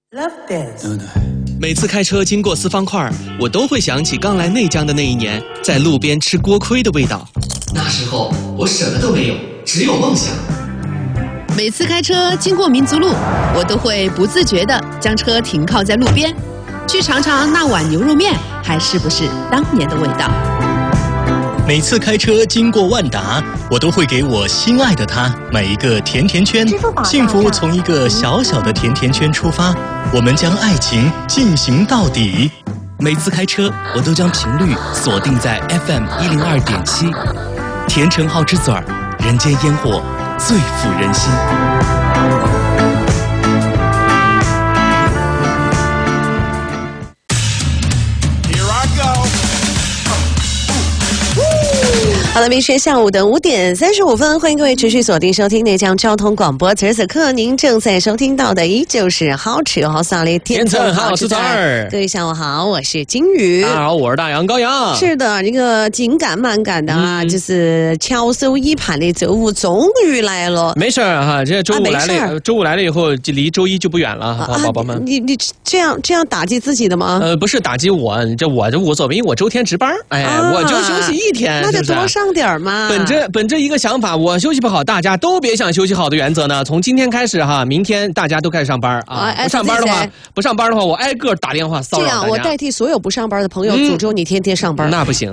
Love Dance。 每次开车经过四方块，我都会想起刚来内江的那一年，在路边吃锅盔的味道。 那时候我什么都没有，只有梦想。 每次开车经过民族路，我都会不自觉地将车停靠在路边，去尝尝那碗牛肉面还是不是当年的味道。 每次开车经过万达，我都会给我心爱的他买一个甜甜圈。幸福从一个小小的甜甜圈出发，我们将爱情进行到底。 每次开车，我都将频率锁定在 FM 102.7，甜橙号之嘴儿，人间烟火最抚人心。 好了，明天下午的5点35分，欢迎各位持续锁定收听内江交通广播。此时此刻，您正在收听到的依旧是好吃好萨利天秤好吃菜。 各位下午好，我是金鱼。 大家好，我是大杨高阳。 是的，这个紧赶慢赶的啊，就是翘首以盼的周五终于来了。 没事哈，这周五来了，周五来了以后，就离周一就不远了，宝宝们。 你这样打击自己的吗？ 不是打击我，我无所谓，因为我周天值班，我就休息一天， 那就多上点嘛。 本着一个想法，我休息不好，大家都别想休息好的原则呢。从今天开始哈，明天大家都开始上班啊。不上班的话，我挨个打电话骚扰大家。 这样，我代替所有不上班的朋友，诅咒你天天上班。 那不行。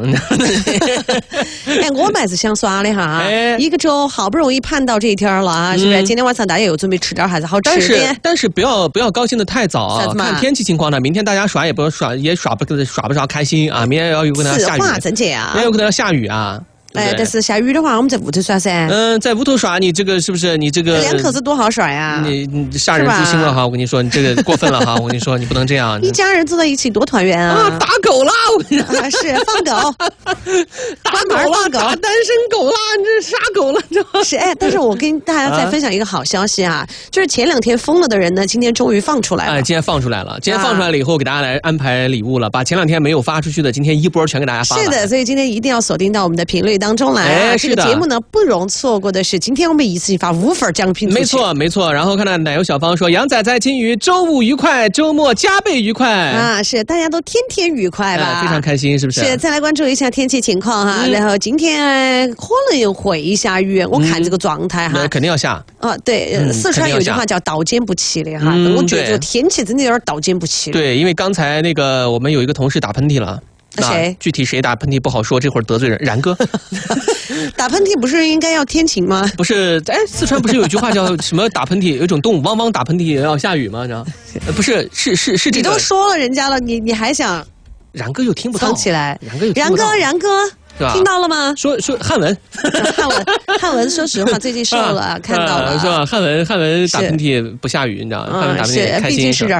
我们是想耍的哈，一个周好不容易盼到这一天了啊，是不是？今天晚上大家有准备吃点还是好吃的？ 但是不要高兴的太早啊，看天气情况呢。明天大家耍也不耍不着开心啊，明天要有可能要下雨。 此话怎讲？ 明天有可能要下雨啊。 但是下雨的话，我们在屋头耍噻。 在屋头耍，你这个是不是？你这个两口子多好耍呀！ 你杀人诛心了哈！我跟你说，你这个过分了哈！我跟你说，你不能这样。 一家人坐在一起多团圆啊！ 打狗啦！我跟你说， 是放狗， 打狗了，打单身狗啦！你这杀狗了，知道吗？ 是但是我跟大家再分享一个好消息啊，就是前2天封了的人呢，今天终于放出来了。 今天放出来了，以后给大家来安排礼物了，把前2天没有发出去的，今天一波全给大家发了。 是的，所以今天一定要锁定到我们的频率当中来啊！这个节目呢，不容错过的是，今天我们一次性发5份奖品出去。 没错。然后看到奶油小芳说：“杨仔仔、金鱼，周五愉快，周末加倍愉快啊！是，大家都天天愉快吧？ 非常开心，是不是？ 是。再来关注一下天气情况哈，然后今天可能会下雨，我看这个状态哈， 肯定要下。 对，四川有句话叫“道见不齐”的哈，我觉得天气真的有点道见不齐。 对，因为刚才那个我们有一个同事打喷嚏了。 谁？ 具体谁打喷嚏不好说，这会儿得罪人。然哥， 打喷嚏不是应该要天晴吗？ 不是，四川不是有一句话叫什么？打喷嚏有一种动物汪汪打喷嚏也要下雨吗？你知道？不是，是这个。 你都说了人家了，你还想？ 然哥又听不到。 藏起来。然哥。听到了吗？ 说汉文， 汉文，说实话，最近瘦了，看到了， 是吧？汉文打喷嚏不下雨，你知道吗？汉文打喷嚏开心。 毕竟是人。